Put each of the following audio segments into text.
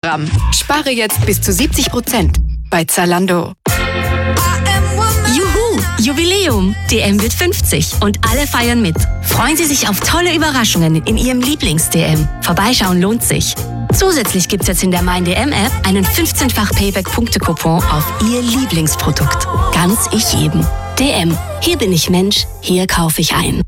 Programm. Spare jetzt bis zu 70% bei Zalando. Juhu, Jubiläum! DM wird 50 und alle feiern mit. Freuen Sie sich auf tolle Überraschungen in Ihrem Lieblings-DM. Vorbeischauen lohnt sich. Zusätzlich gibt's jetzt in der Mein DM-App einen 15-fach Payback-Punkte-Coupon auf Ihr Lieblingsprodukt. Ganz ich jedem. DM. Hier bin ich Mensch, hier kaufe ich ein.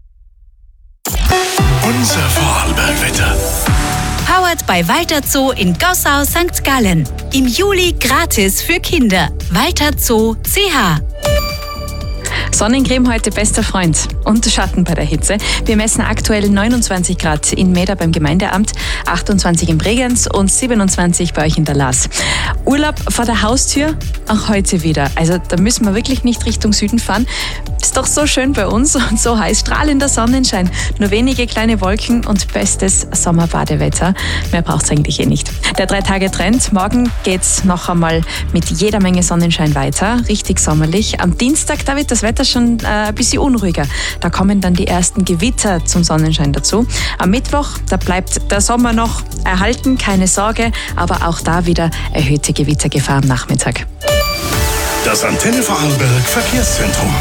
Unser Vorarlberg-Wetter. Powered bei Walter Zoo in Gossau, St. Gallen. Im Juli gratis für Kinder. Walter Zoo CH. Sonnencreme heute bester Freund und Schatten bei der Hitze. Wir messen aktuell 29 Grad in Meda beim Gemeindeamt, 28 in Bregenz und 27 bei euch in der Laas. Urlaub vor der Haustür, auch heute wieder. Also da müssen wir wirklich nicht Richtung Süden fahren. Ist doch so schön bei uns und so heiß, strahlender Sonnenschein. Nur wenige kleine Wolken und bestes Sommerbadewetter. Mehr braucht es eigentlich nicht. Der 3-Tage-Trend. Morgen geht's noch einmal mit jeder Menge Sonnenschein weiter. Richtig sommerlich. Am Dienstag, da wird das Wetter schon ein bisschen unruhiger. Da kommen dann die ersten Gewitter zum Sonnenschein dazu. Am Mittwoch, da bleibt der Sommer noch erhalten, keine Sorge. Aber auch da wieder erhöhte Gewittergefahr am Nachmittag. Das Antenne Vorarlberg Verkehrszentrum.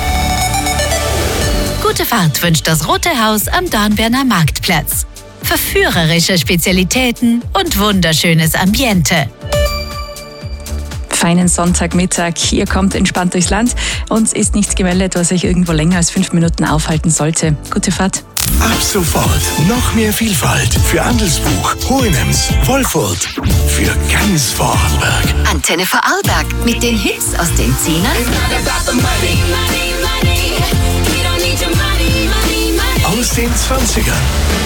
Gute Fahrt wünscht das Rote Haus am Dornbirner Marktplatz. Verführerische Spezialitäten und wunderschönes Ambiente. Feinen Sonntagmittag. Ihr kommt entspannt durchs Land. Uns ist nichts gemeldet, was euch irgendwo länger als 5 Minuten aufhalten sollte. Gute Fahrt. Ab sofort noch mehr Vielfalt für Andelsbuch, Hohenems, Wolfurt, für ganz Vorarlberg. Antenne Vorarlberg mit den Hits aus den 10ern, Aus den 20ern.